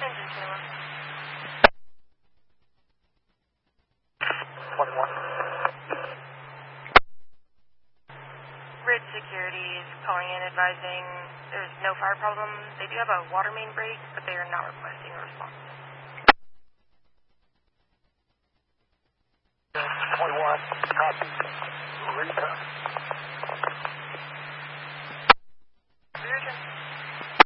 Engine 21. Ridge Security is calling in advising there's no fire problem. They do have a water main break, but they are not requesting a response. 21, copy. Rita.